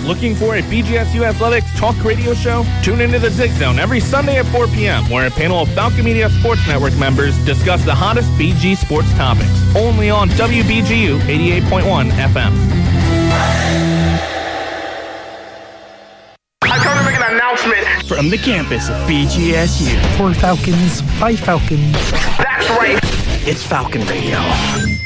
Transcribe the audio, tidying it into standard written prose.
Looking for a BGSU Athletics talk radio show? Tune into the Zig Zone every Sunday at 4 p.m., where a panel of Falcon Media Sports Network members discuss the hottest BG sports topics. Only on WBGU 88.1 FM. I come to make an announcement from the campus of BGSU. For Falcons, by Falcons. That's right. It's Falcon Radio.